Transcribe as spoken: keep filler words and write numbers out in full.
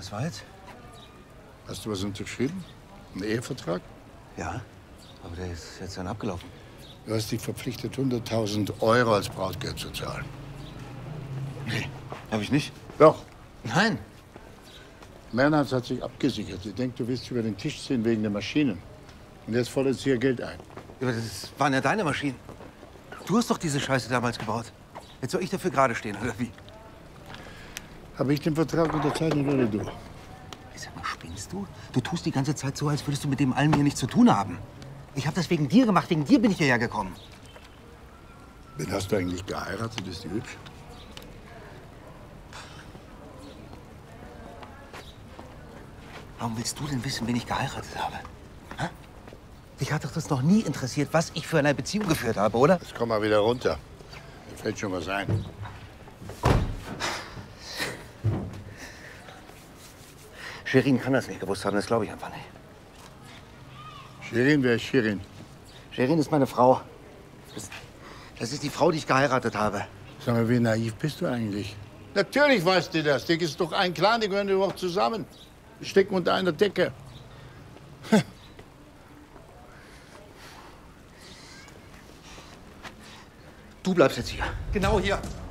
Was war jetzt? Hast du was unterschrieben? Einen Ehevertrag? Ja, aber der ist jetzt dann abgelaufen. Du hast dich verpflichtet, hunderttausend Euro als Brautgeld zu zahlen. Nee, habe ich nicht. Doch. Nein. Mernhardt hat sich abgesichert. Sie denkt, du willst über den Tisch ziehen wegen der Maschinen. Und jetzt fordert sie ihr Geld ein. Aber das waren ja deine Maschinen. Du hast doch diese Scheiße damals gebaut. Jetzt soll ich dafür gerade stehen, oder wie? Habe ich den Vertrag unterzeichnet oder du? Sag mal, spinnst du? Du tust die ganze Zeit so, als würdest du mit dem allem hier nichts zu tun haben. Ich habe das wegen dir gemacht. Wegen dir bin ich hierher gekommen. Wen hast du eigentlich geheiratet? Ist die hübsch? Warum willst du denn wissen, wen ich geheiratet habe? Hä? Dich hat doch das noch nie interessiert, was ich für eine Beziehung geführt habe, oder? Jetzt komm mal wieder runter. Mir fällt schon was ein. Shirin kann das nicht gewusst haben, das glaube ich einfach nicht. Shirin, wer ist Shirin? Shirin ist meine Frau. Das, das ist die Frau, die ich geheiratet habe. Sag mal, wie naiv bist du eigentlich? Natürlich weißt du das. Die ist doch ein Clan, die gehören überhaupt zusammen. Die stecken unter einer Decke. Du bleibst jetzt hier. Genau hier.